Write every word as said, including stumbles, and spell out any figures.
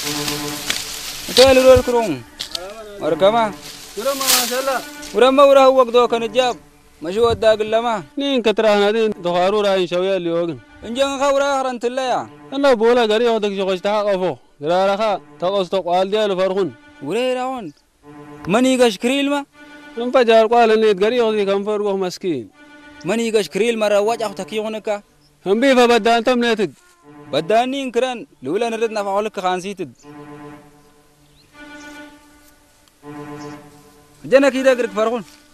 تالي رول كروم وركما ورما ما شاء الله ورما وراه وقدو كان الجاب مشو الداق لما نين كترهنا دين دخارو راين شويه اللي وقن انجن خورا خرنت الله انا بولا غري ودك جوج تحقفو غرارخا تقص تقال ديال فرخون وريراون مني قش كريل ما من فجر قال نيت غري ودي كم فرقه مسكين مني قش كريل مرة وجه تكيونك هم بيفا بدا انت منيتد بداني انكران لولا نردنا فعلك خانسيتد جنك يدقرك فرخون